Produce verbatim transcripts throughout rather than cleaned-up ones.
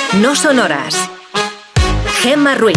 No son horas. Gemma Ruiz.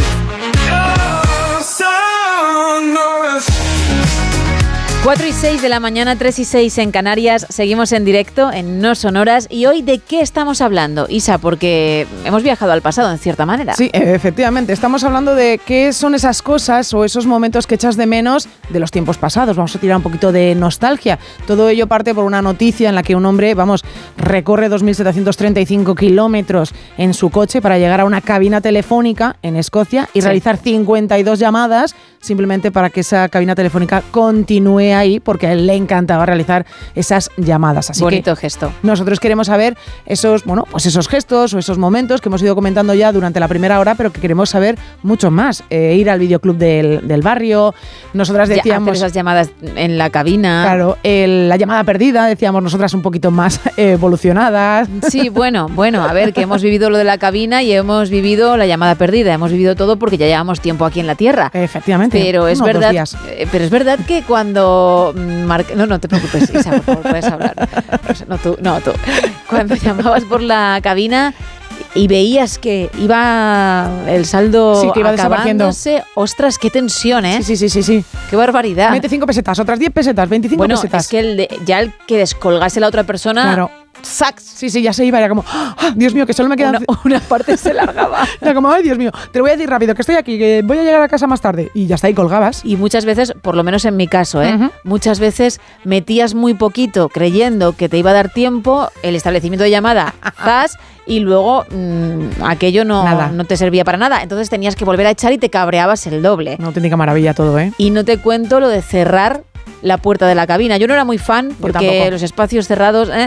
cuatro y seis de la mañana, tres y seis en Canarias. Seguimos en directo en No Son Horas. ¿Y hoy de qué estamos hablando, Isa? Porque hemos viajado al pasado, en cierta manera. Sí, efectivamente. Estamos hablando de qué son esas cosas o esos momentos que echas de menos de los tiempos pasados. Vamos a tirar un poquito de nostalgia. Todo ello parte por una noticia en la que un hombre, vamos, recorre dos mil setecientos treinta y cinco kilómetros en su coche para llegar a una cabina telefónica en Escocia y sí. realizar cincuenta y dos llamadas simplemente para que esa cabina telefónica continúe ahí, porque a él le encantaba realizar esas llamadas. Así Bonito que gesto. Nosotros queremos saber esos, bueno, pues esos gestos o esos momentos que hemos ido comentando ya durante la primera hora, pero que queremos saber mucho más. Eh, ir al videoclub del, del barrio. Nosotras decíamos... Ya, hacer esas llamadas en la cabina. Claro, el, la llamada perdida, decíamos nosotras un poquito más eh, evolucionadas. Sí, bueno, bueno, a ver, que hemos vivido lo de la cabina y hemos vivido la llamada perdida. Hemos vivido todo porque ya llevamos tiempo aquí en la Tierra. Efectivamente. Pero es Uno, verdad, eh, pero es verdad que cuando mar... no, no te preocupes, Isa, por favor, puedes hablar. No tú, no tú. Cuando llamabas por la cabina y veías que iba el saldo sí, que iba acabándose, ostras, qué tensión, ¿eh? Sí, sí, sí, sí, sí. Qué barbaridad. veinticinco pesetas, otras diez pesetas, veinticinco bueno, pesetas. Es que el de, ya el que descolgase la otra persona. Claro. ¡Sax! Sí, sí, ya se iba, era como, ¡ah, Dios mío, que solo me queda una, una parte se largaba. Era como, ay, Dios mío, te lo voy a decir rápido, que estoy aquí, que voy a llegar a casa más tarde. Y ya está, y colgabas. Y muchas veces, por lo menos en mi caso, ¿eh? Uh-huh. Muchas veces metías muy poquito creyendo que te iba a dar tiempo el establecimiento de llamada, ¡zas! Y luego mmm, aquello no, no te servía para nada. Entonces tenías que volver a echar y te cabreabas el doble. Una auténtica maravilla todo, ¿eh? Y no te cuento lo de cerrar la puerta de la cabina. Yo no era muy fan porque los espacios cerrados... ¿eh?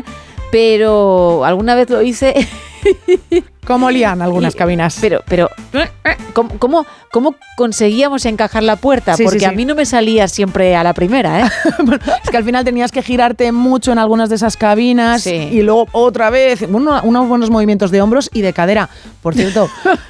Pero alguna vez lo hice. ¿Cómo olían algunas y, cabinas? Pero, pero ¿cómo, cómo, ¿cómo conseguíamos encajar la puerta? Sí, Porque sí, sí. a mí no me salía siempre a la primera, ¿eh? Bueno, es que al final tenías que girarte mucho en algunas de esas cabinas sí. y luego otra vez, uno, unos buenos movimientos de hombros y de cadera. Por cierto,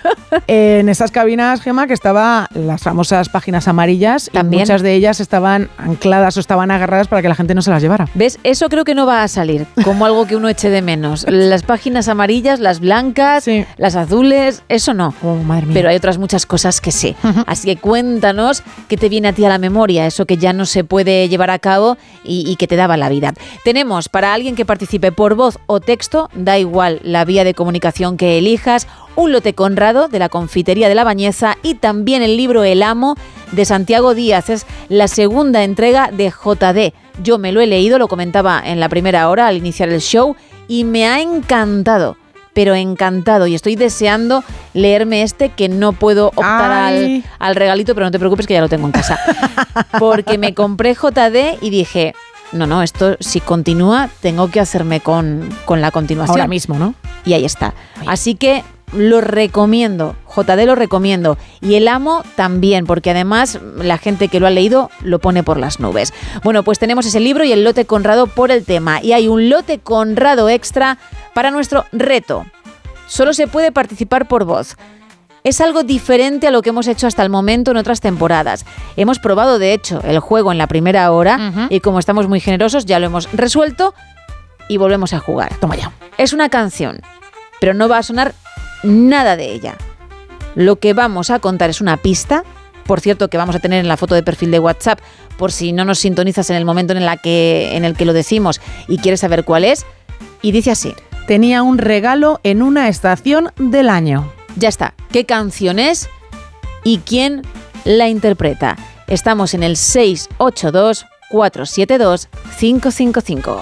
en esas cabinas, Gemma, que estaban las famosas páginas amarillas, ¿también? Y muchas de ellas estaban ancladas o estaban agarradas para que la gente no se las llevara. ¿Ves? Eso creo que no va a salir como algo que uno eche de menos. Las páginas amarillas, las blancas, sí. las azules, eso no. Oh, madre mía. Pero hay otras muchas cosas que sí. Uh-huh. Así que cuéntanos qué te viene a ti a la memoria, eso que ya no se puede llevar a cabo y, y que te daba la vida. Tenemos para alguien que participe por voz o texto, da igual la vía de comunicación que elijas, un lote Conrado de la Confitería de la Bañeza y también el libro El Amo de Santiago Díaz. Es la segunda entrega de J D. Yo me lo he leído, lo comentaba en la primera hora al iniciar el show y me ha encantado. Pero encantado, y estoy deseando leerme este, que no puedo optar al, al regalito, pero no te preocupes que ya lo tengo en casa. Porque me compré J D y dije, no, no, esto si continúa, tengo que hacerme con, con la continuación. Ahora mismo, ¿no? Y ahí está. Así que lo recomiendo, J D lo recomiendo. Y El Amo también, porque además la gente que lo ha leído lo pone por las nubes. Bueno, pues tenemos ese libro y el lote Conrado por el tema. Y hay un lote Conrado extra para nuestro reto. Solo se puede participar por voz. Es algo diferente a lo que hemos hecho hasta el momento en otras temporadas. Hemos probado, de hecho, el juego en la primera hora uh-huh. y como estamos muy generosos ya lo hemos resuelto y volvemos a jugar. Toma ya. Es una canción, pero no va a sonar nada de ella. Lo que vamos a contar es una pista, por cierto, que vamos a tener en la foto de perfil de WhatsApp, por si no nos sintonizas en el momento en, la que, en el que lo decimos y quieres saber cuál es. Y dice así. Tenía un regalo en una estación del año. Ya está. ¿Qué canción es y quién la interpreta? Estamos en el seis ocho dos, cuatro siete dos, cinco cinco cinco.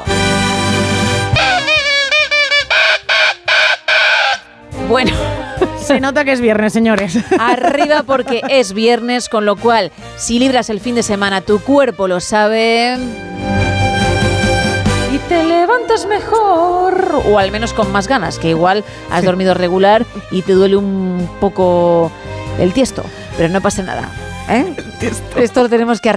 Bueno, se nota que es viernes, señores. Arriba porque es viernes, con lo cual, si libras el fin de semana, tu cuerpo lo sabe y te levantas mejor, o al menos con más ganas, que igual has sí. dormido regular y te duele un poco el tiesto, pero no pasa nada, ¿eh? El tiesto. Esto lo tenemos que arreglar.